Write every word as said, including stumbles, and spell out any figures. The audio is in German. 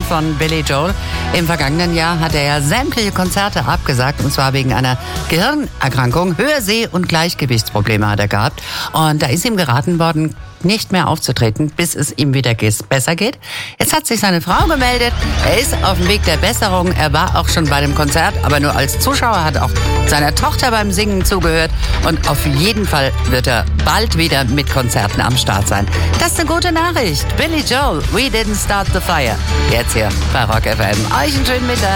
von Billy Joel. Im vergangenen Jahr hat er ja sämtliche Konzerte abgesagt, und zwar wegen einer Gehirnerkrankung. Hörseh- und Gleichgewichtsprobleme hat er gehabt. Und da ist ihm geraten worden, nicht mehr aufzutreten, bis es ihm wieder besser geht. Jetzt hat sich seine Frau gemeldet. Er ist auf dem Weg der Besserung. Er war auch schon bei dem Konzert, aber nur als Zuschauer, hat auch seiner Tochter beim Singen zugehört. Und auf jeden Fall wird er bald wieder mit Konzerten am Start sein. Das ist eine gute Nachricht. Billy Joel, We Didn't Start the Fire. Jetzt hier bei Rock F M. Euch einen schönen Mittag.